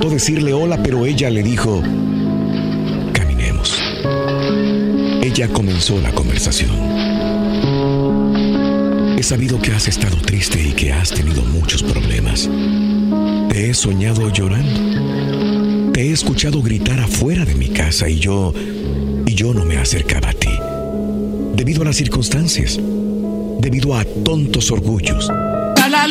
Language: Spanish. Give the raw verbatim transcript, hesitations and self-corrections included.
intentó decirle hola, pero ella le dijo: caminemos. Ella comenzó la conversación. He sabido que has estado triste y que has tenido muchos problemas. Te he soñado llorando. Te he escuchado gritar afuera de mi casa y yo, y yo no me acercaba a ti. Debido a las circunstancias, debido a tontos orgullos.